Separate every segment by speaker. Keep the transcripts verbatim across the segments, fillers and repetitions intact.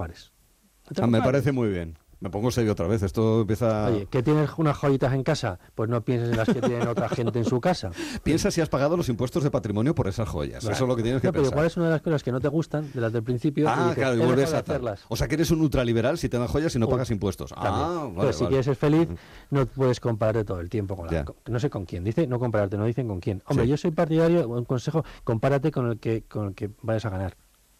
Speaker 1: compares. No te
Speaker 2: Ah, me
Speaker 1: compares.
Speaker 2: parece muy bien. Me pongo serio otra vez. Esto empieza...
Speaker 1: Oye, ¿que tienes unas joyitas en casa? Pues no pienses en las que tienen otra gente en su casa.
Speaker 2: Piensa si has pagado los impuestos de patrimonio por esas joyas.
Speaker 1: Vale.
Speaker 2: Eso es lo que tienes que
Speaker 1: no, pero
Speaker 2: pensar.
Speaker 1: igual es una de las cosas que no te gustan, de las del principio. y
Speaker 2: Ah,
Speaker 1: dices,
Speaker 2: claro, y
Speaker 1: "He
Speaker 2: vuelves
Speaker 1: dejado de
Speaker 2: a tal.
Speaker 1: hacerlas".
Speaker 2: O sea, que eres un ultraliberal si te dan joyas y no
Speaker 1: O-
Speaker 2: pagas impuestos.
Speaker 1: También.
Speaker 2: Ah, vale,
Speaker 1: Pero si
Speaker 2: vale.
Speaker 1: quieres ser feliz, no puedes compararte todo el tiempo con la...
Speaker 2: Ya.
Speaker 1: con- no sé con quién. Dice no compararte, no dicen con quién. Hombre,
Speaker 2: Sí.
Speaker 1: yo soy partidario, un consejo, compárate con el que con el que vayas a ganar.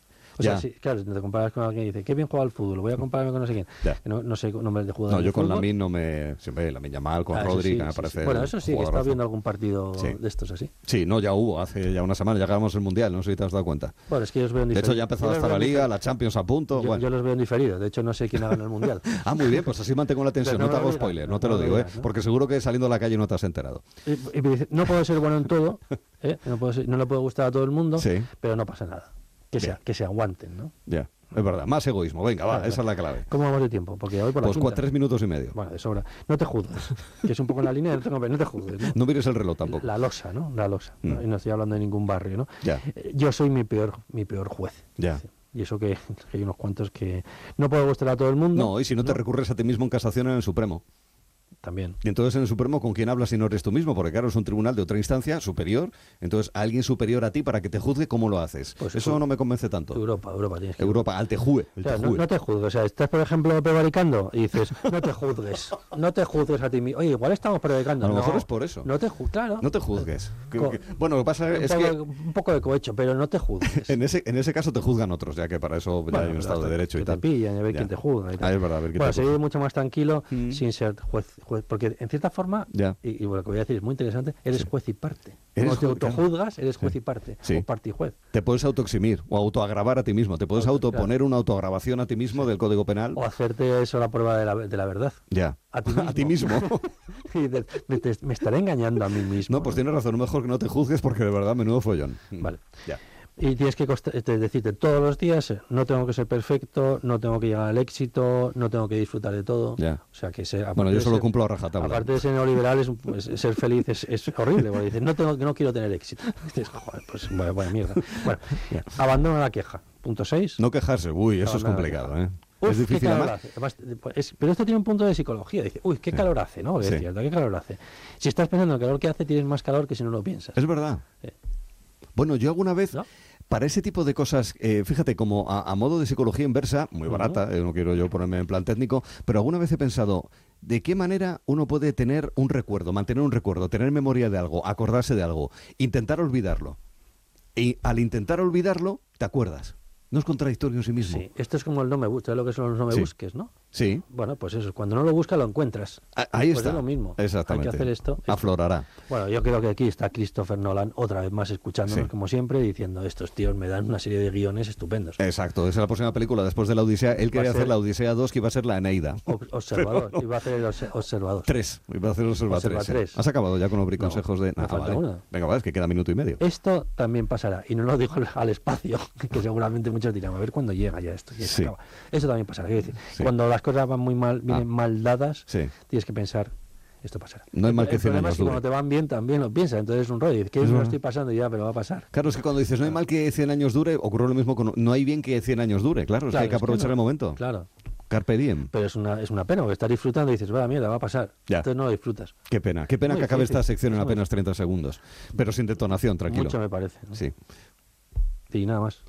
Speaker 1: O sea,
Speaker 2: Ya.
Speaker 1: si, claro, si te comparas con alguien y dice, qué bien juega al fútbol, voy a compararme con no sé quién.
Speaker 2: Ya.
Speaker 1: Que No, no sé nombres de jugadores
Speaker 2: No,
Speaker 1: de
Speaker 2: yo con
Speaker 1: fútbol.
Speaker 2: Lamin no me... Siempre Lamin Yamal, con
Speaker 1: Ah, eso
Speaker 2: Rodri,
Speaker 1: sí,
Speaker 2: que me
Speaker 1: sí,
Speaker 2: parece...
Speaker 1: sí. Bueno, eso sí, que está
Speaker 2: jugadorazo.
Speaker 1: viendo algún partido
Speaker 2: Sí.
Speaker 1: de estos así.
Speaker 2: Sí, no, ya hubo, hace ya una semana, ya ganamos el Mundial, no sé si te has dado cuenta.
Speaker 1: Bueno, es que yo los veo en
Speaker 2: De
Speaker 1: diferido.
Speaker 2: hecho, ya ha empezado
Speaker 1: Yo los
Speaker 2: hasta
Speaker 1: veo
Speaker 2: la
Speaker 1: en
Speaker 2: Liga,
Speaker 1: diferido.
Speaker 2: la Champions a punto.
Speaker 1: Yo,
Speaker 2: bueno.
Speaker 1: yo los veo en diferido. De hecho, no sé quién ha ganado el Mundial.
Speaker 2: Ah, muy bien, pues así mantengo la tensión,
Speaker 1: Pero
Speaker 2: no,
Speaker 1: no
Speaker 2: te
Speaker 1: lo
Speaker 2: hago
Speaker 1: digas,
Speaker 2: spoiler, no,
Speaker 1: no
Speaker 2: te lo
Speaker 1: lo
Speaker 2: digo,
Speaker 1: digas,
Speaker 2: ¿eh?
Speaker 1: ¿no?
Speaker 2: Porque seguro que saliendo a la calle no te has enterado.
Speaker 1: Y, y me dice, no puedo ser bueno en todo, ¿eh? no, puedo ser- no le puede gustar a todo el mundo,
Speaker 2: Sí.
Speaker 1: pero no pasa nada. Que,
Speaker 2: Bien.
Speaker 1: sea, que se aguanten, ¿no?
Speaker 2: Ya, es verdad, más egoísmo, venga, va,
Speaker 1: Claro,
Speaker 2: esa es la clave.
Speaker 1: ¿Cómo vamos de tiempo? Porque hoy por la
Speaker 2: Pues
Speaker 1: quinta.
Speaker 2: cua- tres minutos y medio.
Speaker 1: Bueno, de sobra. No te juzgues, que es un poco en la línea, no te, no te juzgues, ¿no?
Speaker 2: No mires el reloj tampoco.
Speaker 1: La losa, ¿no? La losa. ¿no?
Speaker 2: Mm.
Speaker 1: Y no estoy hablando de ningún barrio, ¿no?
Speaker 2: Ya.
Speaker 1: Eh, Yo soy mi peor, mi peor juez.
Speaker 2: Ya.
Speaker 1: Y eso que, que hay unos cuantos que no puedo gustar a todo el mundo.
Speaker 2: No, y si no te recurres a ti mismo en casación en el Supremo.
Speaker 1: También.
Speaker 2: Y entonces en el Supremo, ¿con quién hablas si no eres tú mismo? Porque claro, es un tribunal de otra instancia superior, entonces a alguien superior a ti para que te juzgue, ¿cómo lo haces?
Speaker 1: Pues
Speaker 2: Eso
Speaker 1: tú-
Speaker 2: no me convence tanto.
Speaker 1: Europa, Europa tienes que...
Speaker 2: Europa, al tejue, el
Speaker 1: Claro, no,
Speaker 2: tejue.
Speaker 1: no te juzgues, o sea, estás por ejemplo prevaricando y dices, no te juzgues, no te juzgues a ti mismo. Oye, igual estamos prevaricando.
Speaker 2: A lo
Speaker 1: No,
Speaker 2: mejor es por eso.
Speaker 1: No te juzgues, claro.
Speaker 2: No te juzgues. Que-
Speaker 1: Co-
Speaker 2: que- bueno, lo que pasa
Speaker 1: un
Speaker 2: es
Speaker 1: poco,
Speaker 2: que
Speaker 1: un poco de cohecho, pero no te juzgues.
Speaker 2: en ese, en ese caso te juzgan otros, ya que para eso ya
Speaker 1: Bueno,
Speaker 2: hay un
Speaker 1: pero
Speaker 2: Estado
Speaker 1: hasta
Speaker 2: de Derecho
Speaker 1: que
Speaker 2: y tal.
Speaker 1: te pillan y a ver
Speaker 2: Ya.
Speaker 1: quién te juzga y tal.
Speaker 2: Ah, es verdad, a ver quién
Speaker 1: Bueno,
Speaker 2: te
Speaker 1: seguir
Speaker 2: juzga.
Speaker 1: mucho más tranquilo
Speaker 2: Mm.
Speaker 1: sin ser juez, juez, porque en cierta forma,
Speaker 2: Ya.
Speaker 1: y, y lo que voy a decir es muy interesante, eres
Speaker 2: Sí.
Speaker 1: juez y parte.
Speaker 2: Eres
Speaker 1: Cuando te
Speaker 2: juez, claro.
Speaker 1: autojuzgas, eres juez
Speaker 2: Sí.
Speaker 1: y parte,
Speaker 2: Sí.
Speaker 1: o parte y juez.
Speaker 2: Te puedes autoeximir o autoagravar a ti mismo. Te puedes
Speaker 1: Auto-
Speaker 2: autoponer una autoagravación a ti mismo del Código Penal.
Speaker 1: O hacerte eso la prueba de la, de la verdad.
Speaker 2: Ya.
Speaker 1: A ti mismo.
Speaker 2: A ti mismo.
Speaker 1: Y de- me, te- me estaré engañando a mí mismo.
Speaker 2: No, pues tienes razón. Mejor que no te juzgues porque de verdad menudo follón.
Speaker 1: Vale.
Speaker 2: Ya.
Speaker 1: Y tienes que costa- te- decirte todos los días, eh, no tengo que ser perfecto, no tengo que llegar al éxito, no tengo que disfrutar de todo.
Speaker 2: Ya.
Speaker 1: O sea, que ser, aparte
Speaker 2: Bueno, yo
Speaker 1: de
Speaker 2: solo
Speaker 1: ser-
Speaker 2: cumplo a rajatabla.
Speaker 1: Aparte de ser neoliberal, es, un- es- ser feliz es, es horrible, porque dices, no, tengo, no quiero tener éxito. Dices, joder, pues vaya, vaya mierda. Bueno,
Speaker 2: Ya.
Speaker 1: abandona la queja. Punto seis.
Speaker 2: No quejarse. Uy, eso es
Speaker 1: Abandona la
Speaker 2: complicado,
Speaker 1: queja.
Speaker 2: ¿eh?
Speaker 1: Uf,
Speaker 2: Es difícil.
Speaker 1: qué calor
Speaker 2: Además,
Speaker 1: hace. Además, es- pero esto tiene un punto de psicología. Dice, uy, qué
Speaker 2: Sí.
Speaker 1: calor hace, ¿no? Es
Speaker 2: Sí.
Speaker 1: cierto, qué calor hace. Si estás pensando en el calor que hace, tienes más calor que si no lo piensas.
Speaker 2: es verdad.
Speaker 1: Sí.
Speaker 2: Bueno, yo alguna vez,
Speaker 1: ¿No?
Speaker 2: para ese tipo de cosas, eh, fíjate, como a, a modo de psicología inversa, muy
Speaker 1: Ujú.
Speaker 2: barata, eh, no quiero yo ponerme en plan técnico, pero alguna vez he pensado, ¿de qué manera uno puede tener un recuerdo, mantener un recuerdo, tener memoria de algo, acordarse de algo, intentar olvidarlo? Y al intentar olvidarlo, te acuerdas. No es contradictorio en sí mismo.
Speaker 1: Sí, esto es como el no me busques, lo que son los no me
Speaker 2: Sí.
Speaker 1: busques, ¿no?
Speaker 2: Sí,
Speaker 1: Bueno, pues eso, cuando no lo buscas lo encuentras.
Speaker 2: a- ahí
Speaker 1: Pues
Speaker 2: está.
Speaker 1: es lo mismo.
Speaker 2: Exactamente.
Speaker 1: Hay que hacer esto. esto.
Speaker 2: Aflorará.
Speaker 1: Bueno, yo creo que aquí está Christopher Nolan otra vez más escuchándonos
Speaker 2: Sí.
Speaker 1: como siempre, diciendo, estos tíos me dan una serie de guiones estupendos.
Speaker 2: Exacto, esa es la próxima película después de la Odisea. Él
Speaker 1: Va
Speaker 2: quería
Speaker 1: a ser-
Speaker 2: hacer la Odisea dos, que iba a ser la Eneida.
Speaker 1: Ob- Observador,
Speaker 2: Pero no.
Speaker 1: iba a hacer el obse- observador.
Speaker 2: Tres, iba a hacer Observa
Speaker 1: Observa
Speaker 2: tres. ¿eh?
Speaker 1: tres.
Speaker 2: ¿Has acabado ya con los
Speaker 1: No,
Speaker 2: consejos de...?
Speaker 1: me
Speaker 2: Ah,
Speaker 1: falta
Speaker 2: vale.
Speaker 1: una.
Speaker 2: Venga, va, es que queda minuto y medio.
Speaker 1: Esto también pasará, y no lo digo al- al espacio, que seguramente muchos dirán, a ver cuándo llega ya esto, ya se
Speaker 2: Sí.
Speaker 1: acaba. Eso también pasará. Quiero decir,
Speaker 2: Sí.
Speaker 1: cuando las cosas van muy mal, vienen
Speaker 2: Ah.
Speaker 1: mal dadas,
Speaker 2: Sí.
Speaker 1: tienes que pensar, esto pasará.
Speaker 2: No hay mal que
Speaker 1: el
Speaker 2: cien
Speaker 1: problema
Speaker 2: años
Speaker 1: es que
Speaker 2: dure.
Speaker 1: cuando te van bien también lo piensas, entonces es un rollo. Dices, ¿qué
Speaker 2: Es
Speaker 1: me lo
Speaker 2: verdad.
Speaker 1: estoy pasando ya, pero va a pasar?
Speaker 2: Claro, es que cuando dices no hay mal que cien años dure, ocurre lo mismo con no hay bien que cien años dure. Claro, es que
Speaker 1: Claro,
Speaker 2: hay que
Speaker 1: es que
Speaker 2: aprovechar
Speaker 1: no.
Speaker 2: el momento.
Speaker 1: Claro,
Speaker 2: Carpe diem.
Speaker 1: pero es una, es una pena, porque estás disfrutando y dices, vaya mierda, va a pasar.
Speaker 2: Ya.
Speaker 1: Entonces no lo disfrutas.
Speaker 2: Qué pena, qué pena
Speaker 1: Muy
Speaker 2: que acabe
Speaker 1: difícil.
Speaker 2: esta sección en
Speaker 1: Es muy
Speaker 2: apenas treinta segundos. Pero sin detonación, tranquilo.
Speaker 1: Mucho me parece. ¿no?
Speaker 2: Sí.
Speaker 1: Y nada más.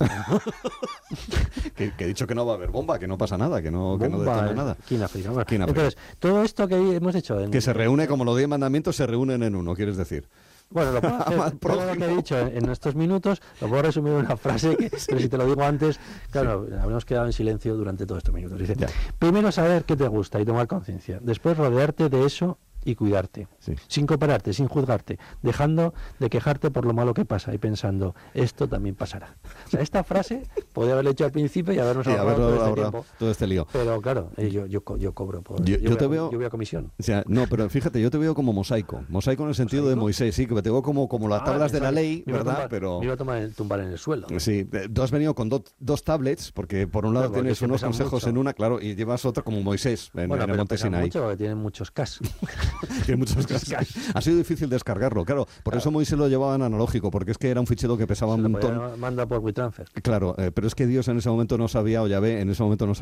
Speaker 2: Que, que he dicho que no va a haber bomba, que no pasa nada, que no, que no
Speaker 1: Bomba
Speaker 2: detona
Speaker 1: en-
Speaker 2: nada.
Speaker 1: aquí en África. Bueno,
Speaker 2: Aquí en África.
Speaker 1: entonces, todo esto que hemos hecho... En,
Speaker 2: Que se reúne, como los diez mandamientos, se reúnen en uno, quieres decir.
Speaker 1: Bueno, lo puedo hacer,
Speaker 2: Ama al
Speaker 1: todo lo que he
Speaker 2: prójimo.
Speaker 1: dicho en, en estos minutos lo puedo resumir en una frase que, pero si te lo digo antes, claro, habremos quedado en silencio durante todos estos minutos. Dice,
Speaker 2: Ya.
Speaker 1: primero saber qué te gusta y tomar conciencia. Después rodearte de eso y cuidarte.
Speaker 2: Sí.
Speaker 1: Sin compararte, sin juzgarte, dejando de quejarte por lo malo que pasa y pensando, esto también pasará. O sea, esta frase podría haberla hecho al principio y habernos
Speaker 2: Sí,
Speaker 1: ahorrado
Speaker 2: haberlo
Speaker 1: todo este
Speaker 2: ahorrado
Speaker 1: tiempo.
Speaker 2: todo este lío.
Speaker 1: Pero claro, eh, yo, yo, co- yo cobro por...
Speaker 2: Yo- yo
Speaker 1: voy
Speaker 2: te
Speaker 1: a-
Speaker 2: veo-
Speaker 1: yo voy a comisión.
Speaker 2: O sea, no, pero fíjate, yo te veo como mosaico. Mosaico en el sentido de
Speaker 1: ¿Mosaico?
Speaker 2: Moisés, sí, que te veo como, como las
Speaker 1: Ah,
Speaker 2: tablas de la
Speaker 1: pensaba que
Speaker 2: ley,
Speaker 1: me iba a
Speaker 2: ¿verdad?
Speaker 1: tumbar-
Speaker 2: Pero...
Speaker 1: Me iba a tomar el- tumbar en el suelo.
Speaker 2: Sí, eh, tú has venido con do- dos tablets, porque por un lado
Speaker 1: Claro, porque
Speaker 2: tienes
Speaker 1: se
Speaker 2: unos
Speaker 1: pesan
Speaker 2: consejos
Speaker 1: mucho.
Speaker 2: en una, claro, y llevas otra como Moisés en,
Speaker 1: Bueno,
Speaker 2: en el
Speaker 1: pero
Speaker 2: Monte
Speaker 1: pesan
Speaker 2: Sinaí.
Speaker 1: mucho porque tienen muchos cas.
Speaker 2: Tiene muchos cascos. Ha sido difícil descargarlo, claro. Por
Speaker 1: Claro.
Speaker 2: eso Moisés lo llevaba en analógico, porque es que era un fichero que pesaba
Speaker 1: Se
Speaker 2: un
Speaker 1: lo
Speaker 2: montón.
Speaker 1: podía- manda por WeTransfer.
Speaker 2: Claro, eh, pero es que Dios en ese momento no sabía, o Yahvé en ese momento no